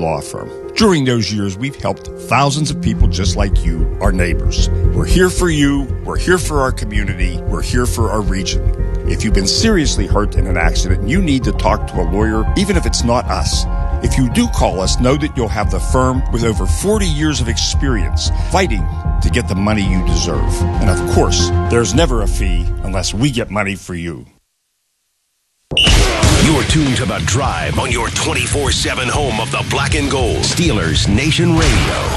law firm. During those years, we've helped thousands of people just like you, our neighbors. We're here for you. We're here for our community. We're here for our region. If you've been seriously hurt in an accident and you need to talk to a lawyer, even if it's not us, if you do call us, know that you'll have the firm with over 40 years of experience fighting to get the money you deserve. And of course, there's never a fee unless we get money for you. You're tuned to The Drive on your 24/7 home of the Black and Gold. Steelers Nation Radio.